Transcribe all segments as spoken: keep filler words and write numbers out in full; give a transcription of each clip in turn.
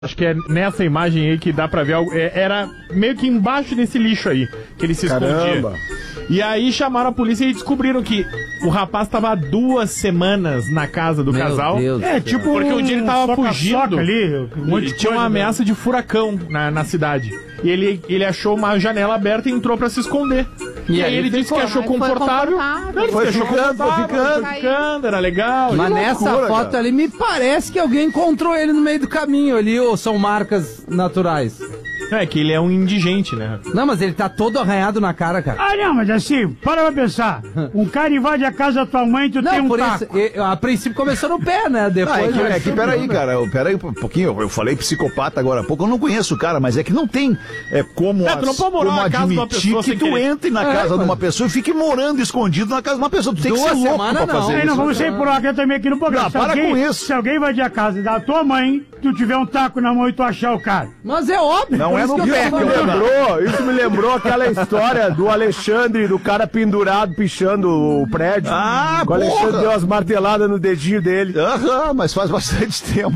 Acho que é nessa imagem aí que dá pra ver algo. É, era meio que embaixo desse lixo aí que ele se Caramba. escondia. E aí chamaram a polícia e descobriram que o rapaz tava há duas semanas na casa do Meu casal. Deus é, do tipo, céu. porque um dia ele tava soca, fugindo. soca ali, um monte de tinha uma coisa, ameaça de furacão na, na cidade. E ele, ele achou uma janela aberta e entrou pra se esconder. E, e aí ele disse que achou Foi confortável. confortável. Não, ele Foi achou ficando, foi confortável, ficando. foi ficando, era legal. Mas Que nessa loucura, foto cara. ali me parece que alguém encontrou ele no meio do caminho ali, ou são marcas naturais? É que ele é um indigente, né? Não, mas ele tá todo arranhado na cara, cara. Ah, não, mas assim, para pra pensar. Um cara invade a casa da tua mãe e tu tem Não, um por taco. isso, e- a princípio começou no pé, né? Ah, Depois... é que, já é que subiu. peraí, cara, eu- peraí um pouquinho, eu falei psicopata agora há pouco, eu não conheço o cara, mas é que não tem é, como, É, tu não as- pode morar como na casa de uma admitir pessoa que sem tu querer. entre na É, casa de uma mas- pessoa e fique morando escondido na casa de uma pessoa. Tu tem Duas que ser louco semanas, pra não. fazer Aí isso. não vamos sair por aqui também aqui no programa. Não, se, para alguém, com isso. se alguém invadir a casa da tua mãe, tu tiver um taco na mão e tu achar o cara. Mas é óbvio. Não por é isso no que eu tô pé que eu falando. lembro. Lembrou, isso me lembrou aquela história do Alexandre, do cara pendurado, pichando o prédio. Ah, o Alexandre porra. deu umas marteladas no dedinho dele. Aham, mas faz bastante tempo.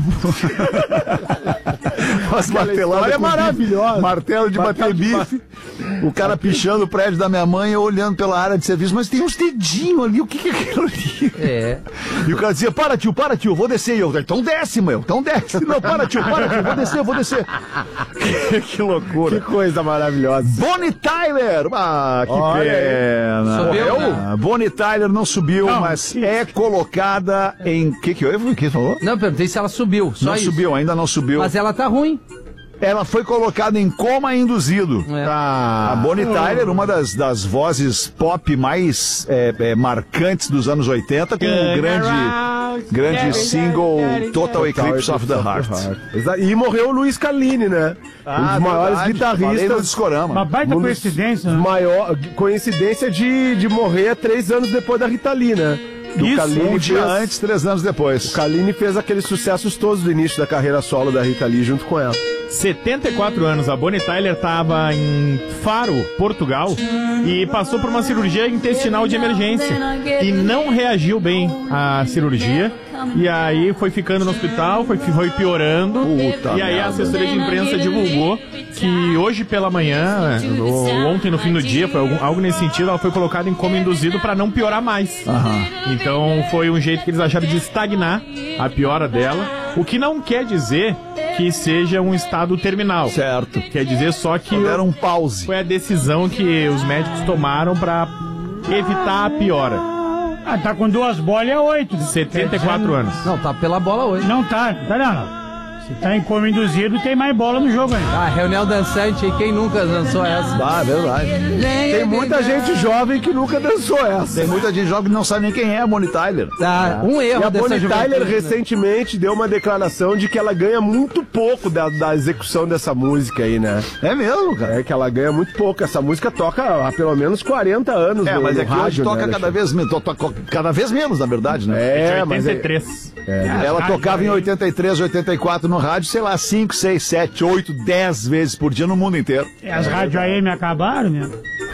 Faz martelada história é com maravilhosa. bife, martelo de Martelo bater de bife. O cara pichando o prédio da minha mãe, eu olhando pela área de serviço, mas tem uns dedinhos ali, o que que é aquilo ali? É. E o cara dizia, para tio, para tio, eu vou descer. E eu, então desce, meu, então desce. Não, para tio, para tio, eu vou descer, eu vou descer. que, que loucura. Que coisa maravilhosa. Bonnie Tyler! Ah, que Olha aí. pena. Subiu, Morreu? né? Bonnie Tyler não subiu, Não, mas que- é colocada em... O que que houve? O que falou? Não, perguntei se ela subiu, só Não isso. subiu, ainda não subiu. Mas ela tá ruim. Ela foi colocada em coma induzido. É. A Bonnie Tyler, uma das, das vozes pop mais é, é, marcantes dos anos oitenta, com o grande, grande single Total Eclipse of the Heart. Exa- E morreu o Luiz Carlini, né? um dos maiores verdade, falei no guitarristas. Discorama. Uma baita Um dos coincidência, né? Maior, coincidência de, de morrer três anos depois da Rita Lee, né? Do Isso, Carlini Um dia fez- antes, três anos depois. O Carlini fez aqueles sucessos todos do início da carreira solo da Rita Lee junto com ela. setenta e quatro anos, a Bonnie Tyler estava em Faro, Portugal, e passou por uma cirurgia intestinal de emergência e não reagiu bem à cirurgia. E aí foi ficando no hospital, foi, foi piorando. Puta e aí a assessoria de imprensa divulgou que hoje pela manhã, ou ontem no fim do dia, foi algum- algo nesse sentido, ela foi colocada em coma induzido para não piorar mais. Então foi um jeito que eles acharam de estagnar a piora dela, o que não quer dizer que seja um estado terminal. Certo. Quer dizer só que Deram um pause. foi a decisão que os médicos tomaram para evitar a piora. Ah, tá com duas bolas e é oito. setenta e quatro anos. Não, tá pela bola hoje. Não tá, tá não, não. Se tá em coma induzido, tem mais bola no jogo ainda. Ah, reunião dançante, e quem nunca dançou essa? Ah, verdade. Tem muita gente jovem que nunca dançou essa. Tem muita gente jovem que não sabe nem quem é a Bonnie Tyler. Tá, um E erro a dessa Bonnie juventude, Tyler né? recentemente deu uma declaração de que ela ganha muito pouco da, da execução dessa música aí, né? É mesmo, cara. É que ela ganha muito pouco. Essa música toca há pelo menos quarenta anos É, no, mas no é que hoje rádio, toca né, cada vez, me- to- to- cada vez menos, na verdade, né? É, mas oitenta é, e três. Ela tocava em oitenta e três, oitenta e quatro no rádio, sei lá, cinco, seis, sete, oito, dez vezes por dia no mundo inteiro. E as rádios A M acabaram, né?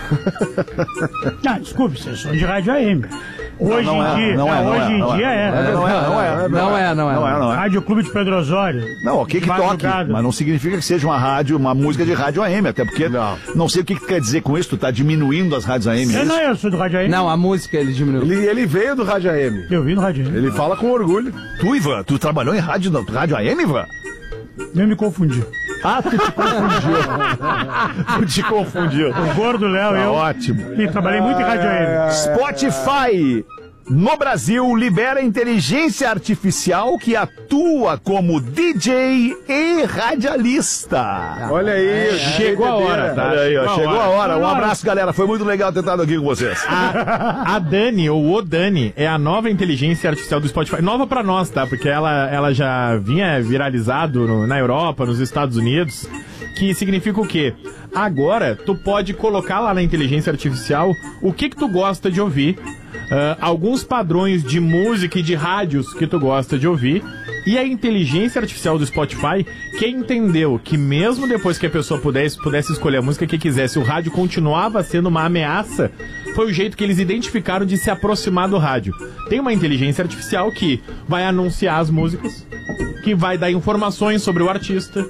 Não, desculpe, vocês são de rádio A M. Hoje não em é, dia, não é, não hoje é, em não é. dia é. Não é, não é, Não é, não é. Não é, não é. Rádio Clube de Pedro Osório. Não, o que que De toque, madrugada. mas não significa que seja uma rádio, uma música de rádio A M, até porque não, Não. sei o que, que quer dizer com isso, tu tá diminuindo as rádios A M. Eu isso? não, eu sou do rádio A M. Não, a música ele diminuiu. ele, ele veio do Rádio A M. Eu vi no rádio A M. Ele fala com orgulho. Tu, Ivan, tu trabalhou em rádio, rádio A M, Ivan? Eu me confundi. Ah, tu te confundiu. tu te confundiu. O gordo Léo, Tá eu. ótimo. E trabalhei muito em rádio A M. Spotify no Brasil libera inteligência artificial que atua como D J e radialista. Olha aí. Chegou a hora, tá? Olha aí, ó, chegou a hora. Um Chegou a hora. abraço, galera. Foi muito legal ter estado aqui com vocês. A, a Dani, ou o Dani, é a nova inteligência artificial do Spotify. Nova pra nós, tá? Porque ela, ela já vinha viralizado no- na Europa, nos Estados Unidos. Que significa o quê? Agora, tu pode colocar lá na inteligência artificial o que que tu gosta de ouvir, ah, alguns padrões de música e de rádios que tu gosta de ouvir, e a inteligência artificial do Spotify, que entendeu que mesmo depois que a pessoa pudesse, pudesse escolher a música que quisesse, o rádio continuava sendo uma ameaça, foi o jeito que eles identificaram de se aproximar do rádio. Tem uma inteligência artificial que vai anunciar as músicas, que vai dar informações sobre o artista.